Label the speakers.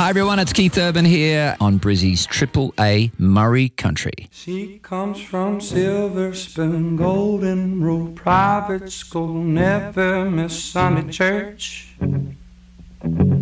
Speaker 1: Hi everyone, it's Keith Urban here on Brizzy's Triple A Murray Country.
Speaker 2: She comes from Silver Spoon, Golden Rule Private School, never miss Sunday church.